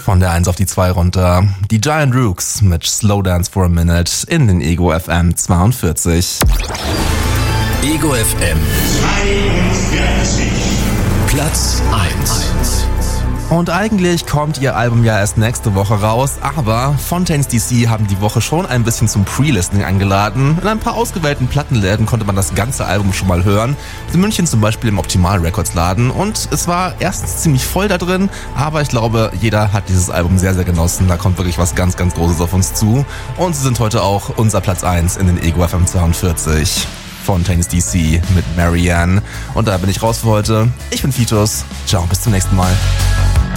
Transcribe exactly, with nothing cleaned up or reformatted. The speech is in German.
Von der eins auf die zwei runter. Die Giant Rooks mit Slow Dance for a Minute in den Ego F M zweiundvierzig. Ego F M zweiundvierzig. Platz eins. Und eigentlich kommt ihr Album ja erst nächste Woche raus, aber Fontaines D C haben die Woche schon ein bisschen zum Pre-Listening eingeladen. In ein paar ausgewählten Plattenläden konnte man das ganze Album schon mal hören. In München zum Beispiel im Optimal Records Laden. Und es war erstens ziemlich voll da drin, aber ich glaube, jeder hat dieses Album sehr, sehr genossen. Da kommt wirklich was ganz, ganz Großes auf uns zu. Und sie sind heute auch unser Platz eins in den Ego F M zweiundvierzig. Fontaines D C mit Marianne. Und da bin ich raus für heute. Ich bin Fitus. Ciao, bis zum nächsten Mal.